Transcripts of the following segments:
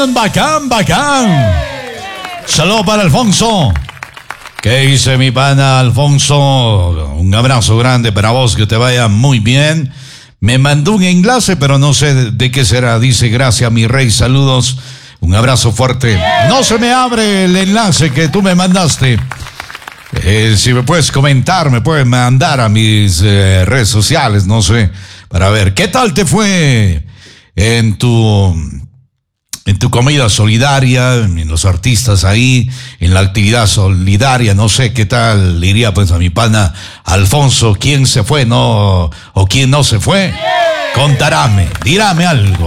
bacán, bacán. Saludos para Alfonso. ¿Qué dice mi pana Alfonso? Un abrazo grande para vos, que te vaya muy bien. Me mandó un enlace, pero no sé de qué será. Dice, gracias mi rey, saludos. Un abrazo fuerte. No se me abre el enlace que tú me mandaste. Si me puedes comentar, me puedes mandar a mis redes sociales, no sé, para ver qué tal te fue en tu comida solidaria, en los artistas ahí, en la actividad solidaria. No sé qué tal le iría pues a mi pana Alfonso, quién se fue, no, o quién no se fue. Dígame algo.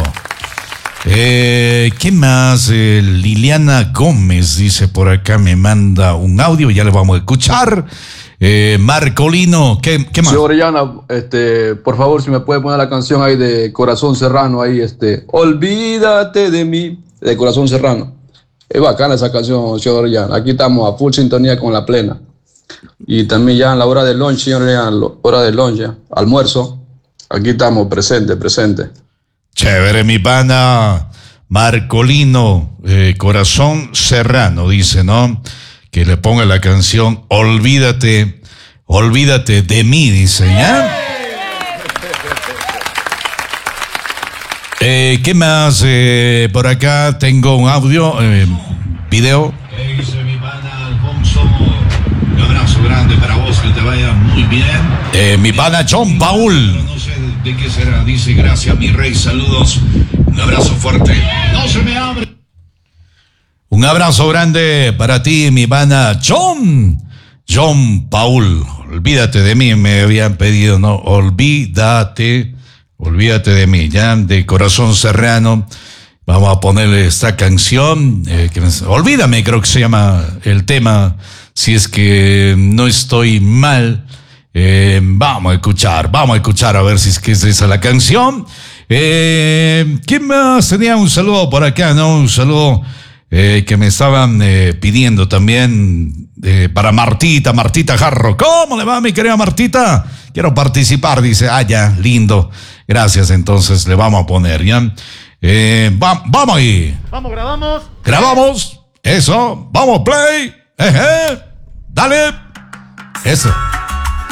¿Qué más? Liliana Gómez dice por acá, me manda un audio, ya le vamos a escuchar. Marcolino, ¿qué más? Sí, Orellana, por favor, si me puede poner la canción ahí de Corazón Serrano, ahí, Olvídate de mí, de Corazón Serrano. Es bacana esa canción, señor Orellana. Aquí estamos a full sintonía con la plena. Y también ya en la hora del lunch, señor Orellana, hora del lunch, ya, almuerzo. Aquí estamos, presente. Chévere, mi pana Marcolino, Corazón Serrano, dice, ¿no? Que le ponga la canción Olvídate de mí, dice, ¿ya? ¿Qué más? Por acá tengo un audio, video. ¿Qué dice mi pana Alfonso? Un abrazo grande para vos, que te vaya muy bien. Mi pana John Paul. No sé de qué será, dice, gracias mi rey, saludos. Un abrazo fuerte. No se me abre. Un abrazo grande para ti, mi pana John Paul. Olvídate de mí, me habían pedido, ¿no? Olvídate de mí, ya, de Corazón Serrano. Vamos a ponerle esta canción. Olvídame, creo que se llama el tema, si es que no estoy mal. Vamos a escuchar a ver si es que es esa la canción. ¿Quién más? Tenía un saludo por acá, ¿no? Un saludo que me estaban pidiendo también para Martita Jarro. ¿Cómo le va, mi querida Martita? Quiero participar, dice. Ya, lindo. Gracias, entonces le vamos a poner, ¿ya? Vamos ahí. Vamos, grabamos. Grabamos. Eso. Vamos, play. Dale. Eso.